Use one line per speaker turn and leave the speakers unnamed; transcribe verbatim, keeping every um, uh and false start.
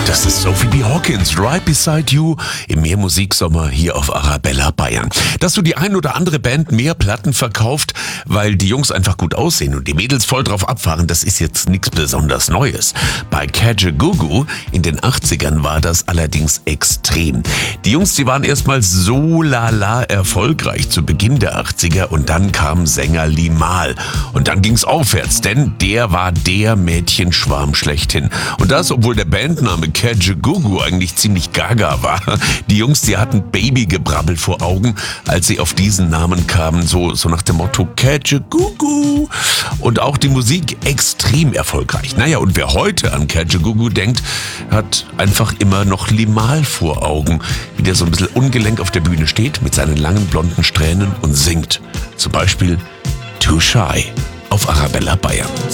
Das ist Sophie B. Hawkins, Right Beside You, im Mehrmusiksommer hier auf Arabella Bayern. Dass so die ein oder andere Band mehr Platten verkauft, weil die Jungs einfach gut aussehen und die Mädels voll drauf abfahren, das ist jetzt nichts besonders Neues. Bei Kajagoogoo in den achtzigern war das allerdings extrem. Die Jungs, die waren erstmal so lala erfolgreich zu Beginn der achtziger und dann kam Sänger Limahl. Und dann ging's aufwärts, denn der war der Mädchenschwarm schlechthin. Und das, obwohl der Bandname Kajagoogoo eigentlich ziemlich gaga war. Die Jungs, die hatten Babygebrabbel vor Augen, als sie auf diesen Namen kamen, so, so nach dem Motto Kajagoogoo. Und auch die Musik extrem erfolgreich. Naja, und wer heute an Kajagoogoo denkt, hat einfach immer noch Limahl vor Augen, wie der so ein bisschen ungelenk auf der Bühne steht mit seinen langen blonden Strähnen und singt. Zum Beispiel Too Shy auf Arabella Bayern.